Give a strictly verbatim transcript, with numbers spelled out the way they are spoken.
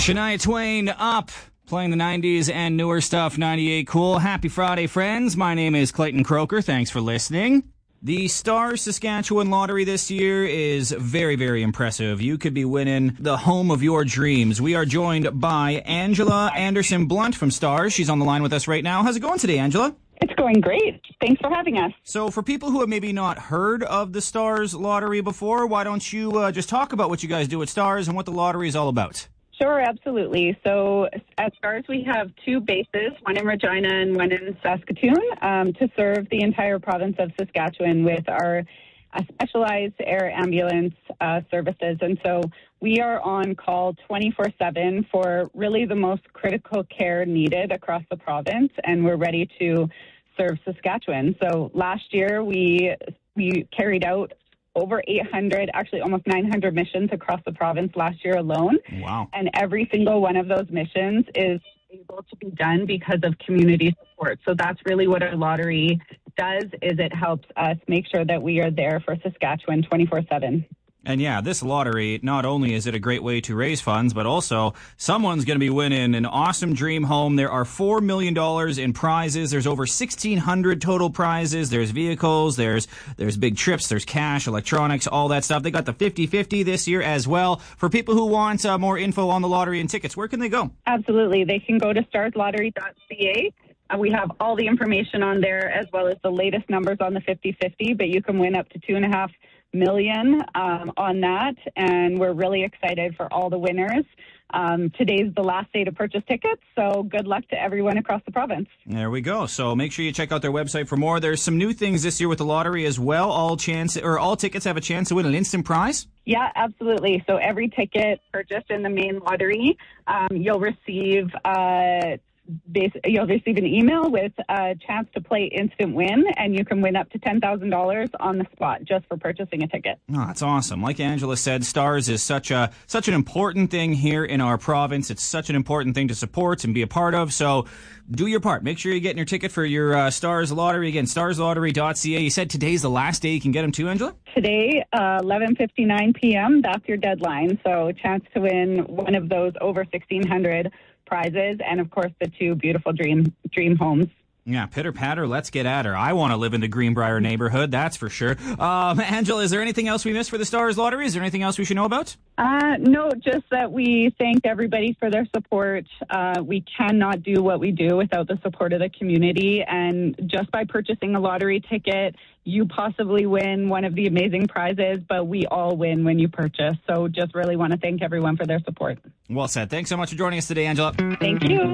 Shania Twain, Up, playing the nineties and newer stuff, ninety-eight Cool. Happy Friday, friends. My name is Clayton Croker. Thanks for listening. The Stars Saskatchewan Lottery this year is very, very impressive. You could be winning the home of your dreams. We are joined by Angela Anderson Blunt from Stars. She's on the line with us right now. How's it going today, Angela? It's going great. Thanks for having us. So for people who have maybe not heard of the Stars Lottery before, why don't you uh, just talk about what you guys do at Stars and what the lottery is all about? Sure, absolutely. So at Stars, we have two bases, one in Regina and one in Saskatoon, um, to serve the entire province of Saskatchewan with our uh, specialized air ambulance uh, services. And so we are on call twenty-four seven for really the most critical care needed across the province, and we're ready to serve Saskatchewan. So last year, we we carried out over eight hundred, actually almost nine hundred missions across the province last year alone. Wow. And every single one of those missions is able to be done because of community support. So that's really what our lottery does, is it helps us make sure that we are there for Saskatchewan twenty-four seven. And yeah, this lottery, not only is it a great way to raise funds, but also someone's going to be winning an awesome dream home. There are four million dollars in prizes. There's over sixteen hundred total prizes. There's vehicles, there's there's big trips, there's cash, electronics, all that stuff. They got the fifty fifty this year as well. For people who want uh, more info on the lottery and tickets, where can they go? Absolutely. They can go to stars lottery dot c a. Uh, we have all the information on there, as well as the latest numbers on the fifty fifty, but you can win up to two and a half million um, on that, and we're really excited for all the winners. Um, today's the last day to purchase tickets, so good luck to everyone across the province. There we go. So make sure you check out their website for more. There's some new things this year with the lottery as well. All chance or all tickets have a chance to win an instant prize. Yeah, absolutely. So every ticket purchased in the main lottery, um, you'll receive uh, Bas- you'll receive an email with a chance to play instant win, and you can win up to ten thousand dollars on the spot just for purchasing a ticket. Oh, that's awesome. Like Angela said, Stars is such a such an important thing here in our province. It's such an important thing to support and be a part of. So do your part. Make sure you're getting your ticket for your uh, Stars Lottery. Again, stars lottery dot c a. You said today's the last day you can get them too, Angela? Today, uh, eleven fifty-nine p.m., that's your deadline. So a chance to win one of those over sixteen hundred prizes, and of course the two beautiful dream dream homes. Yeah, pitter patter, let's get at her. I want to live in the Greenbrier neighborhood, that's for sure. Um, Angela, is there anything else we missed for the Stars Lottery? Is there anything else we should know about? Uh, no, just that we thank everybody for their support. Uh, we cannot do what we do without the support of the community, and just by purchasing a lottery ticket, you possibly win one of the amazing prizes, but we all win when you purchase. So just really want to thank everyone for their support. Well said. Thanks so much for joining us today, Angela. Thank you.